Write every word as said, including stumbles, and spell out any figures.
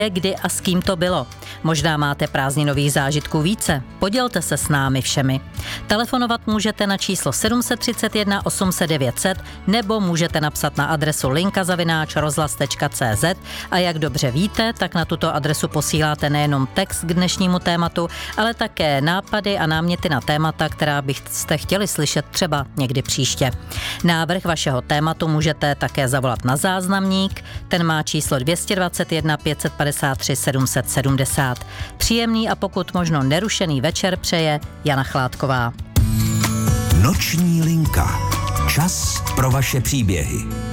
kdy a s kým to bylo. Možná máte prázdninových zážitků více. Podělte se s námi všemi. Telefonovat můžete na číslo sedm set třicet jedna osm set devět set nebo můžete napsat na adresu linka zavináč rozhlas tečka cé zet a jak dobře víte, tak na tuto adresu posíláte nejenom text k dnešnímu tématu, ale také nápady a náměty na témata, která byste chtěli slyšet třeba někdy příště. Návrh vašeho tématu můžete také zavolat na záznamník, ten má číslo dvě stě dvacet jedna pět set padesát tři sedm set sedmdesát. Příjemný a pokud možno nerušený večer přeje Jana Chládková. Noční linka. Čas pro vaše příběhy.